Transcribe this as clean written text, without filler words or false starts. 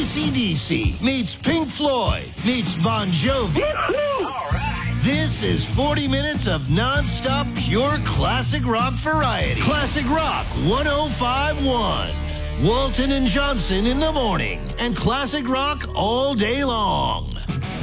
AC/DC meets Pink Floyd meets Bon Jovi. This is 40 minutes of non-stop pure classic rock variety. Classic Rock 105.1. Walton and Johnson in the morning and classic rock all day long.